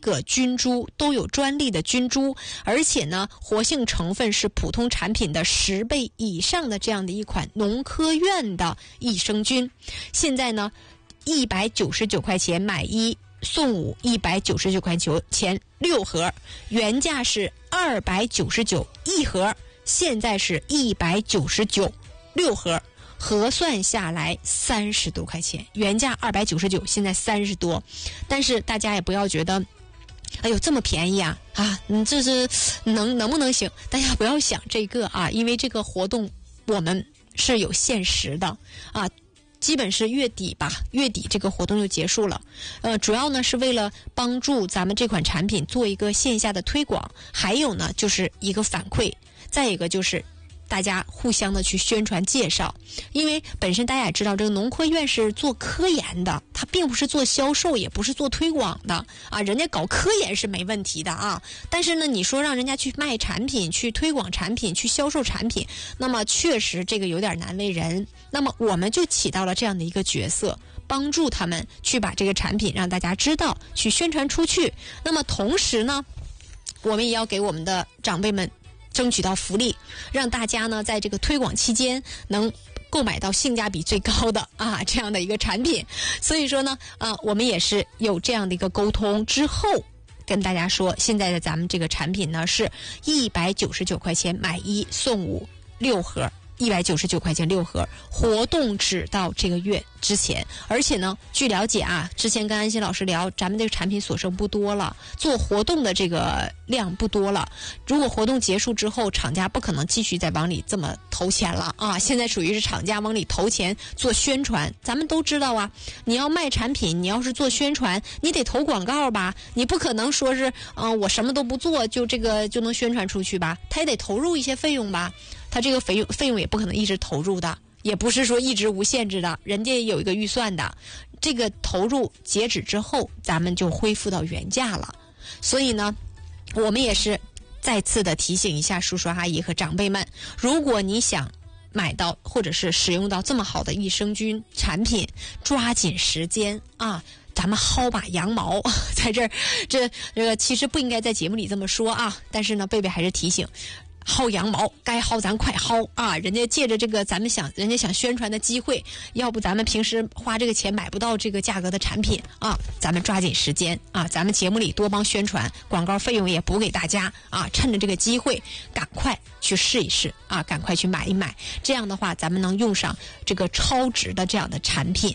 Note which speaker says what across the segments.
Speaker 1: 个菌株都有专利的菌株，而且呢活性成分是普通产品的10倍以上的这样的一款农科院的益生菌。现在呢199块钱买1送5，199块钱6盒，原价是299一盒，现在是199 6盒，核算下来30多块钱，原价299，现在30多。但是大家也不要觉得哎呦这么便宜啊这是能不能行？大家不要想这个啊，因为这个活动我们是有限时的啊，基本是月底吧，月底这个活动就结束了。主要呢是为了帮助咱们这款产品做一个线下的推广，还有呢就是一个反馈，再一个就是大家互相的去宣传介绍。因为本身大家也知道这个农科院是做科研的，它并不是做销售，也不是做推广的啊，人家搞科研是没问题的啊，但是呢你说让人家去卖产品，去推广产品，去销售产品，那么确实这个有点难为人。那么我们就起到了这样的一个角色，帮助他们去把这个产品让大家知道，去宣传出去。那么同时呢我们也要给我们的长辈们争取到福利，让大家呢在这个推广期间能购买到性价比最高的这样的一个产品。所以说呢我们也是有这样的一个沟通之后跟大家说，现在的咱们这个产品呢是199块钱买1送5，6盒，199块钱6盒，活动只到这个月之前。而且呢据了解之前跟安心老师聊，咱们这个产品所剩不多了，做活动的这个量不多了，如果活动结束之后厂家不可能继续再往里这么投钱了现在属于是厂家往里投钱做宣传。咱们都知道你要卖产品，你要是做宣传，你得投广告吧，你不可能说是我什么都不做就这个就能宣传出去吧，他也得投入一些费用吧，他这个费用也不可能一直投入的，也不是说一直无限制的，人家有一个预算的，这个投入截止之后咱们就恢复到原价了。所以呢我们也是再次的提醒一下叔叔阿姨和长辈们，如果你想买到或者是使用到这么好的益生菌产品，抓紧时间咱们薅把羊毛。在这个其实不应该在节目里这么说但是呢贝贝还是提醒，薅羊毛该薅咱快薅人家借着这个人家想宣传的机会，要不咱们平时花这个钱买不到这个价格的产品咱们抓紧时间咱们节目里多帮宣传，广告费用也补给大家趁着这个机会赶快去试一试赶快去买一买，这样的话咱们能用上这个超值的这样的产品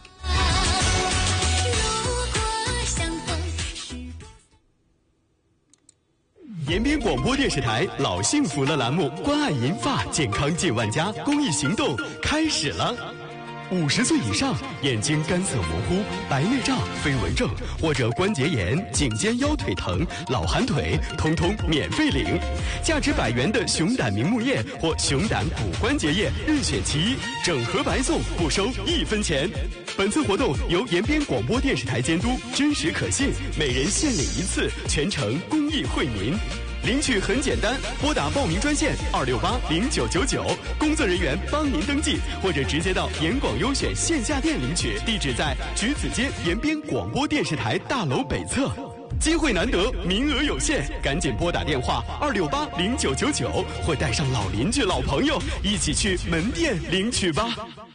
Speaker 2: 延边广播电视台老幸福了栏目关爱银发健康近万家公益行动开始了。50岁以上眼睛干涩模糊、白内障、飞蚊症或者关节炎、颈肩腰腿疼、老寒腿，通通免费领。价值100元的熊胆明目液或熊胆骨关节液任选其一，整盒白送，不收1分钱。本次活动由延边广播电视台监督，真实可信，每人限领1次，全程公益惠民。领取很简单，拨打报名专线2680999，工作人员帮您登记，或者直接到延广优选线下店领取，地址在橘子街延边广播电视台大楼北侧。机会难得，名额有限，赶紧拨打电话2680999，或带上老邻居、老朋友一起去门店领取吧。